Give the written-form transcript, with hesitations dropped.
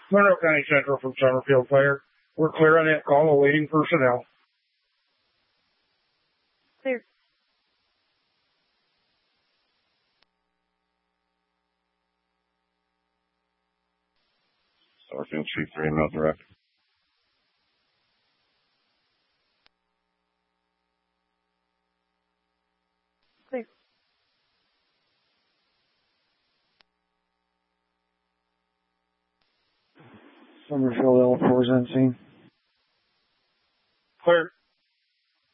Monroe County Central from Summerfield Fire. We're clear on that call, awaiting personnel. Clear. Summerfield Chief 3 and Mount Direct. Clear. Summerfield L4 is on scene. Clear.